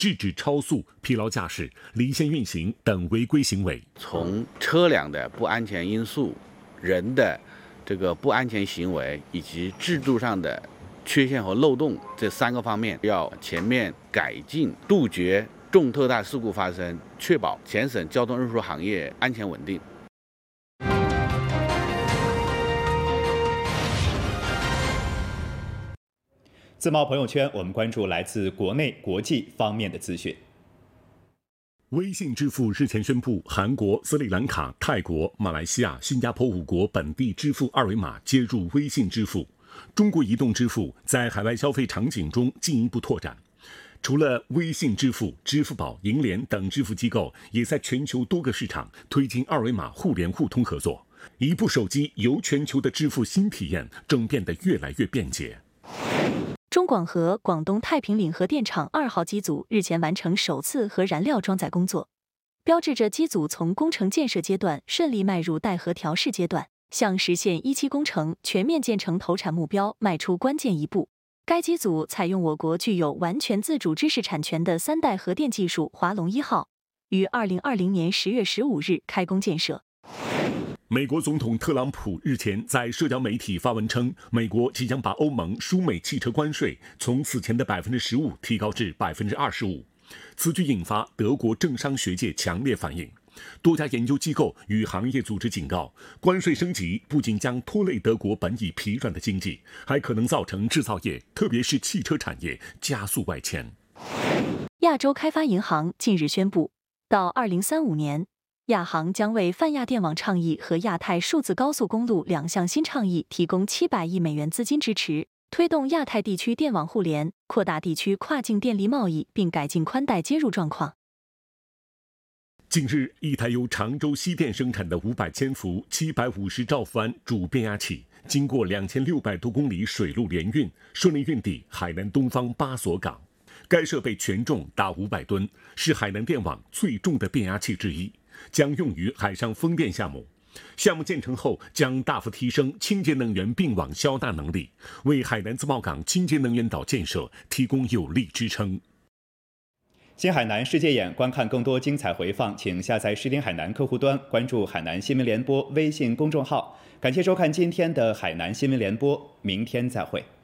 制止超速、疲劳驾驶、离线运行等违规行为。 从车辆的不安全因素、人的这个不安全行为以及制度上的缺陷和漏洞这3个方面，要全面改进，杜绝重特大事故发生，确保全省交通运输行业安全稳定。 自贸朋友圈，我们关注来自国内、国际方面的资讯。 微信支付日前宣布，韩国、斯里兰卡、泰国、马来西亚、新加坡5国本地支付二维码接入微信支付。中国移动支付在海外消费场景中进一步拓展。除了微信支付、支付宝、银联等支付机构，也在全球多个市场推进二维码互联互通合作。一部手机由全球的支付新体验正变得越来越便捷。 中广核广东太平岭核电厂2号机组日前完成首次核燃料装载工作，标志着机组从工程建设阶段顺利迈入待核调试阶段，向实现1期工程全面建成投产目标迈出关键一步。该机组采用我国具有完全自主知识产权的3代核电技术华龙1号，于2020年10月15日开工建设。 美国总统特朗普日前在社交媒体发文称，美国即将把欧盟输美汽车关税从此前的15%提高至25%。此举引发德国政商学界强烈反应。多家研究机构与行业组织警告，关税升级不仅将拖累德国本已疲软的经济，还可能造成制造业，特别是汽车产业加速外迁。 亚洲开发银行近日宣布，到2035年，亚行将为泛亚电网倡议和亚太数字高速公路2项新倡议提供700亿美元资金支持，推动亚太地区电网互联，扩大地区跨境电力贸易，并改进宽带接入状况。 近日，一台由常州西电生产的500千伏、750兆伏安主变压器，经过2600多公里水路联运，顺利运抵海南东方8所港。该设备全重达500吨，是海南电网最重的变压器之一，将用于海上风电项目。项目建成后，将大幅提升清洁能源并网消纳能力，为海南自贸港清洁能源岛建设提供有力支撑。 新海南世界眼，观看更多精彩回放，请下载视听海南客户端，关注海南新闻联播微信公众号。感谢收看今天的海南新闻联播，明天再会。